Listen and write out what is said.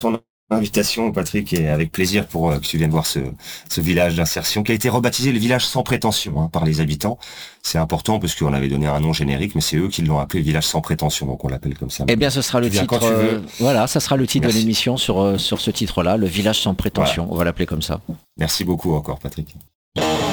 ton invitation, Patrick, et avec plaisir pour que tu viennes voir ce village d'insertion qui a été rebaptisé le village sans prétention par les habitants. C'est important parce qu'on avait donné un nom générique, mais c'est eux qui l'ont appelé village sans prétention, donc on l'appelle comme ça Eh bien, maintenant. ce sera le Tu viens quand titre. tu veux. Voilà, ça sera le titre de Merci. l'émission sur ce titre-là, le village sans Voilà. prétention. On va l'appeler comme ça. Merci beaucoup encore, Patrick.